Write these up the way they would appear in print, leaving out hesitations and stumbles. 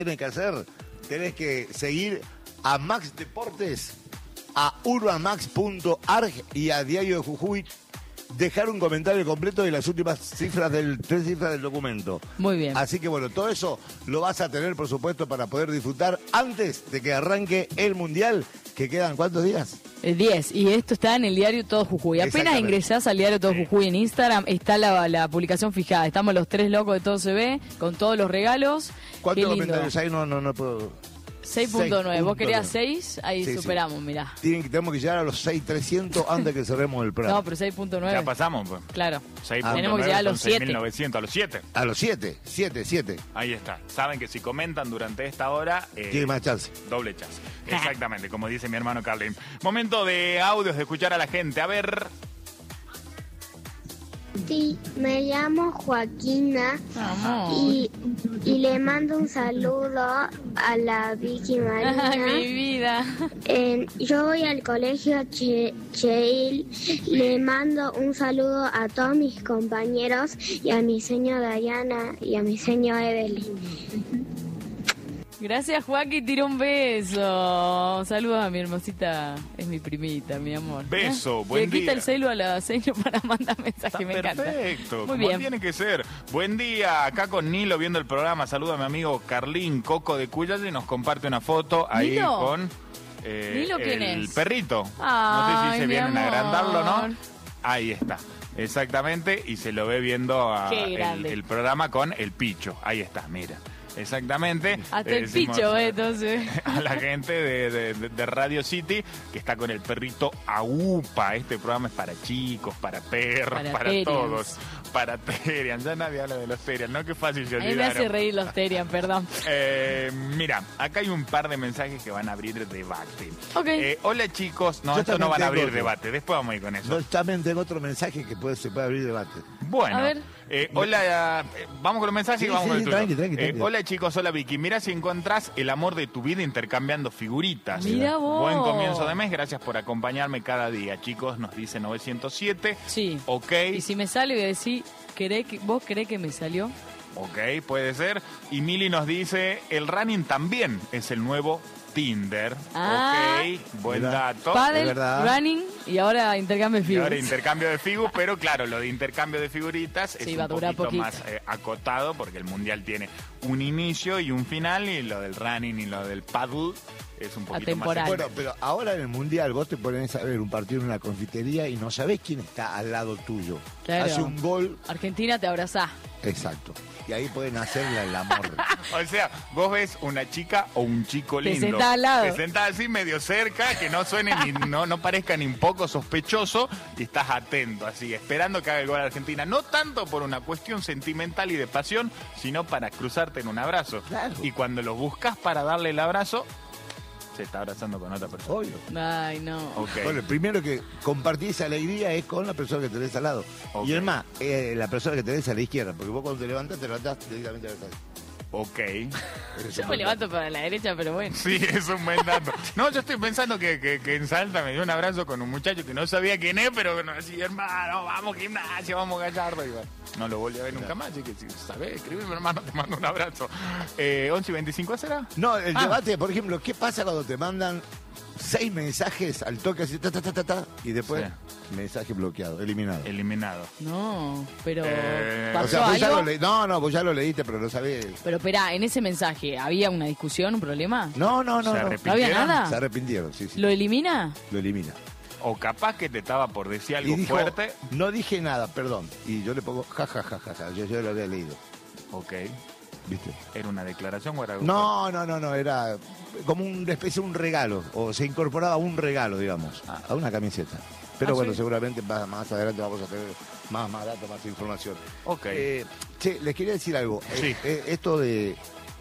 Tienes que hacer, tenés que seguir a Max Deportes, a urbanmax.arg y a Diario de Jujuy. Dejar un comentario completo de las últimas tres cifras del documento. Muy bien. Así que bueno, todo eso lo vas a tener, por supuesto, para poder disfrutar antes de que arranque el Mundial, que quedan ¿cuántos días? 10, y esto está en el diario Todo Jujuy. Apenas ingresás al diario Todo Jujuy en Instagram, está la publicación fijada. Estamos los tres locos de Todo Se Ve, con todos los regalos. ¿Cuántos comentarios hay? No puedo... 6.9, vos querías 6, ahí sí, superamos, sí. Mirá. Tenemos que llegar a los 6.300 antes que cerremos el programa. No, pero 6.9. Ya pasamos, pues. Claro. 6.9 tenemos que llegar a los 7. 6.900, a los 7. A los 7. Ahí está. Saben que si comentan durante esta hora... tiene más chance. Doble chance. Exactamente, como dice mi hermano Carlin. Momento de audios, de escuchar a la gente. A ver... Sí, me llamo Joaquina y le mando un saludo a la Vicky Marina. Mi vida. Yo voy al colegio Cheil, le mando un saludo a todos mis compañeros y a mi señora Diana y a mi señora Evelyn. Gracias, Joaquín, tira un beso. Saludos a mi hermosita, es mi primita, mi amor. Beso, buen día. Le quita el celu a la seño para mandar mensaje, me encanta. Perfecto, muy como bien. Tiene que ser. Buen día, acá con Nilo viendo el programa. Saluda a mi amigo Carlín Coco de Cuyas y nos comparte una foto ahí ¿Nilo? Con ¿Nilo quién es? El perrito. Ay, no sé si se vienen a agrandarlo, ¿no? amor. Ahí está. Exactamente, y se lo ve viendo el programa con el Picho. Ahí está, mira. Exactamente. Hasta el Picho, entonces. A la gente de Radio City que está con el perrito Aupa. Este programa es para chicos, para perros, para todos. Para Terian. Ya nadie habla de los Terian, ¿no? Qué fácil se olvidaron. A mí me hace reír los Terian, perdón. Mira, acá hay un par de mensajes que van a abrir debate. Ok. Hola chicos. No, Yo esto no van a abrir otro. debate. Después vamos a ir con eso. Yo también tengo otro mensaje que se puede abrir debate. Bueno. A ver. Hola, vamos con los mensajes y vamos con el tuyo. Tranqui. Hola chicos, hola Vicky. Mira si encontrás el amor de tu vida intercambiando figuritas. Mira vos. Buen comienzo de mes, gracias por acompañarme cada día. Chicos, nos dice 907. Sí. Ok. Y si me sale, voy a decir, ¿vos querés que me salió? Ok, puede ser. Y Mili nos dice, el running también es el nuevo Tinder. Ok, buen dato. Paddle, running y ahora intercambio de figuras. Y ahora intercambio de figus, pero claro, lo de intercambio de figuritas es va a durar poquito poquito. más acotado porque el mundial tiene un inicio y un final y lo del running y lo del paddle es un poquito atemporal. más. Bueno, pero ahora en el Mundial vos te pones a ver un partido en una confitería y no sabés quién está al lado tuyo. Claro. Hace un gol. Argentina te abrazás. Exacto. Y ahí pueden hacerle el amor. O sea, vos ves una chica o un chico lindo. Te sentás al lado. Te sentás así medio cerca, que no suene ni no parezca ni un poco sospechoso y estás atento así, esperando que haga el gol a Argentina. No tanto por una cuestión sentimental y de pasión, sino para cruzarte en un abrazo. Claro. Y cuando lo buscas para darle el abrazo, se está abrazando con otra persona. Obvio. Ay, no. Okay. Bueno, el primero que compartís esa alegría es con la persona que tenés al lado. Ok. Y es más, la persona que tenés a la izquierda, porque vos cuando te levantás directamente a la derecha. Ok. Yo me levanto para la derecha, pero bueno. Sí, es un buen dato. No, yo estoy pensando que en Salta me dio un abrazo con un muchacho que no sabía quién es, pero que nos decía, hermano, vamos gimnasio, vamos Gallardo. Y bueno, no lo volví a ver nunca más, así que si sabés, escribime, hermano, te mando un abrazo. 11:25 será. No, el debate, por ejemplo, ¿qué pasa cuando te mandan 6 mensajes al toque así, y después mensaje bloqueado, eliminado? No, pero O ¿pasó sea, vos ya algo? vos ya lo leíste, pero no sabés. Pero espera, en ese mensaje, ¿había una discusión, un problema? No. ¿Se ¿No había arrepintieron? nada? Se arrepintieron, sí. ¿Lo elimina? Lo elimina. O capaz que te estaba por decir algo Y dijo, fuerte. no dije nada, perdón. Y yo le pongo, yo lo había leído. Ok. ¿Viste? ¿Era una declaración o era algo No, era como una especie de un regalo, o se incorporaba un regalo, digamos, a una camiseta. Pero bueno, ¿sí? Seguramente más adelante vamos a tener más datos, más información. Ok. Les quería decir algo. Sí. Esto de...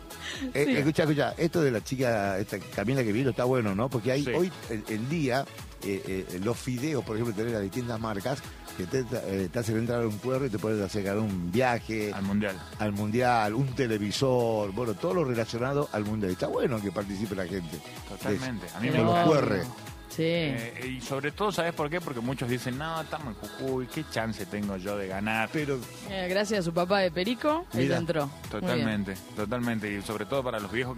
Escucha, esto de la chica, esta Camila que vino, está bueno, ¿no? Porque hay hoy el día, los fideos, por ejemplo, tenés las distintas marcas, que te hacen entrar a un QR y te pueden hacer un viaje al mundial, un televisor, bueno, todo lo relacionado al mundial. Está bueno que participe la gente. Totalmente. A mí Con me los gusta. QR. Sí. Y sobre todo, ¿sabes por qué? Porque muchos dicen, no, estamos en Jujuy, ¿qué chance tengo yo de ganar? Pero Gracias a su papá de Perico, él Mira, entró. Muy bien. Totalmente. Y sobre todo para los viejos